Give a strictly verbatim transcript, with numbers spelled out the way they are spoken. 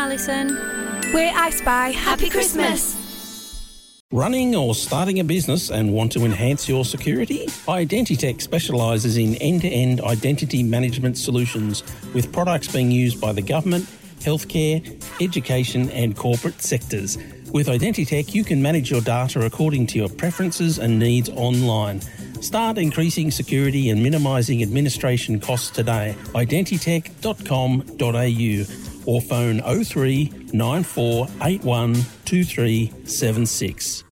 Alison. We're I Spy. Happy Christmas. Running or starting a business and want to enhance your security? Identitech specialises in end-to-end identity management solutions with products being used by the government, healthcare, education and corporate sectors. With Identitech, you can manage your data according to your preferences and needs online. Start increasing security and minimising administration costs today. identitech dot com dot a u or phone oh three nine four eight one two three seven six.